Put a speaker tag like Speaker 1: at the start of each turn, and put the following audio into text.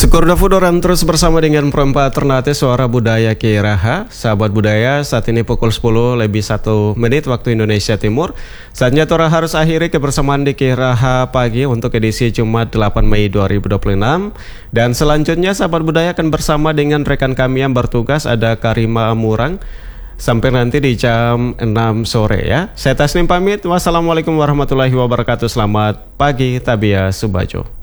Speaker 1: Syukur Dafudoran terus bersama dengan Perempat Ternate Suara Budaya Kiraha. Sahabat budaya, saat ini pukul 10 lebih 1 menit waktu Indonesia Timur. Saatnya Tora harus akhiri kebersamaan di Kiraha pagi untuk edisi Jumat 8 Mei 2026. Dan selanjutnya sahabat budaya akan bersama dengan rekan kami yang bertugas, ada Karima Amurang. Sampai nanti di jam 6 sore ya. Saya Tasnim pamit. Wassalamualaikum warahmatullahi wabarakatuh. Selamat pagi, Tabia Subajo.